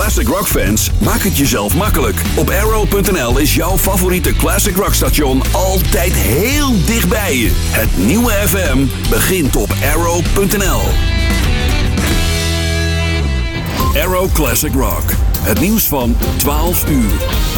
Classic Rock fans, maak het jezelf makkelijk. Op Arrow.nl is jouw favoriete Classic Rock station altijd heel dichtbij je. Het nieuwe FM begint op Arrow.nl. Arrow Classic Rock. Het nieuws van 12 uur.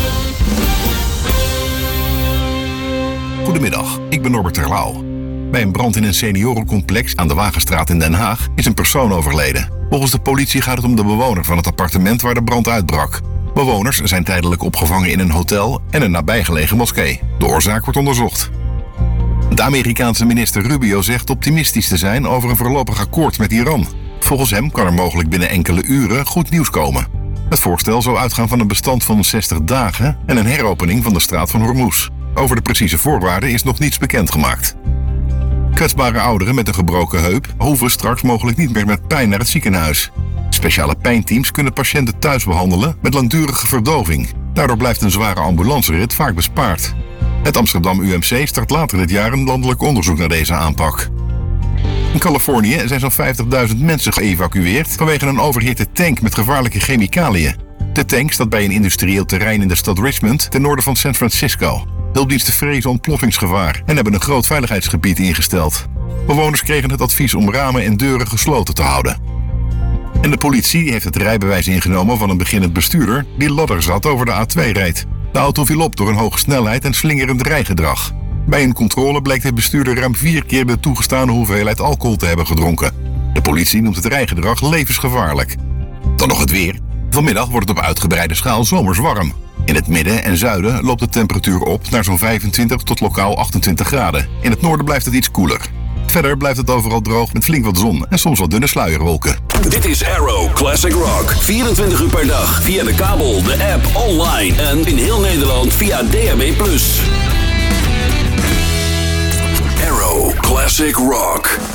Goedemiddag, ik ben Norbert Terlouw. Bij een brand in een seniorencomplex aan de Wagenstraat in Den Haag is een persoon overleden. Volgens de politie gaat het om de bewoner van het appartement waar de brand uitbrak. Bewoners zijn tijdelijk opgevangen in een hotel en een nabijgelegen moskee. De oorzaak wordt onderzocht. De Amerikaanse minister Rubio zegt optimistisch te zijn over een voorlopig akkoord met Iran. Volgens hem kan er mogelijk binnen enkele uren goed nieuws komen. Het voorstel zou uitgaan van een bestand van 60 dagen en een heropening van de straat van Hormuz. Over de precieze voorwaarden is nog niets bekendgemaakt. Kwetsbare ouderen met een gebroken heup hoeven straks mogelijk niet meer met pijn naar het ziekenhuis. Speciale pijnteams kunnen patiënten thuis behandelen met langdurige verdoving. Daardoor blijft een zware ambulancerit vaak bespaard. Het Amsterdam UMC start later dit jaar een landelijk onderzoek naar deze aanpak. In Californië zijn zo'n 50.000 mensen geëvacueerd vanwege een overhitte tank met gevaarlijke chemicaliën. De tank staat bij een industrieel terrein in de stad Richmond ten noorden van San Francisco. Hulpdiensten vrezen ontploffingsgevaar en hebben een groot veiligheidsgebied ingesteld. Bewoners kregen het advies om ramen en deuren gesloten te houden. En de politie heeft het rijbewijs ingenomen van een beginnend bestuurder die ladder zat over de A2 reed. De auto viel op door een hoge snelheid en slingerend rijgedrag. Bij een controle bleek de bestuurder ruim 4 keer de toegestane hoeveelheid alcohol te hebben gedronken. De politie noemt het rijgedrag levensgevaarlijk. Dan nog het weer. Vanmiddag wordt het op uitgebreide schaal zomers warm. In het midden en zuiden loopt de temperatuur op naar zo'n 25 tot lokaal 28 graden. In het noorden blijft het iets koeler. Verder blijft het overal droog met flink wat zon en soms wat dunne sluierwolken. Dit is Arrow Classic Rock. 24 uur per dag via de kabel, de app, online en in heel Nederland via DAB+. Arrow Classic Rock.